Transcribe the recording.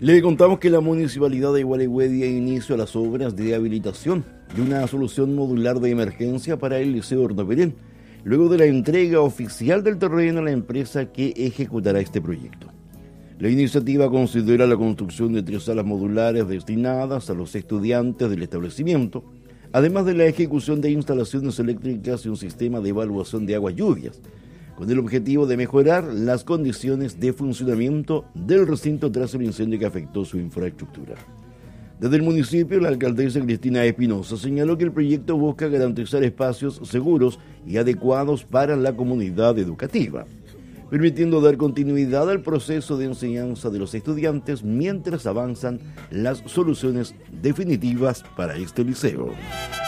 Le contamos que la Municipalidad de Gualeguay dio inicio a las obras de habilitación de una solución modular de emergencia para el Liceo Hornoperén, luego de la entrega oficial del terreno a la empresa que ejecutará este proyecto. La iniciativa considera la construcción de 3 salas modulares destinadas a los estudiantes del establecimiento, además de la ejecución de instalaciones eléctricas y un sistema de evaluación de aguas lluvias, con el objetivo de mejorar las condiciones de funcionamiento del recinto tras el incendio que afectó su infraestructura. Desde el municipio, la alcaldesa Cristina Espinosa señaló que el proyecto busca garantizar espacios seguros y adecuados para la comunidad educativa, permitiendo dar continuidad al proceso de enseñanza de los estudiantes mientras avanzan las soluciones definitivas para este liceo.